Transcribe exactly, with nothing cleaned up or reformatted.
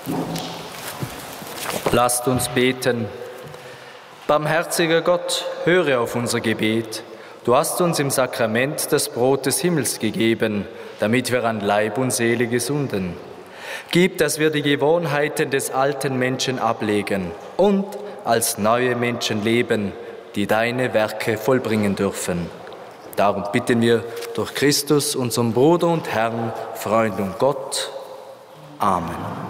Lasst uns beten. Barmherziger Gott, höre auf unser Gebet. Du hast uns im Sakrament das Brot des Himmels gegeben, damit wir an Leib und Seele gesunden. Gib, dass wir die Gewohnheiten des alten Menschen ablegen und als neue Menschen leben, die deine Werke vollbringen dürfen. Darum bitten wir durch Christus, unseren Bruder und Herrn, Freund und Gott. Amen.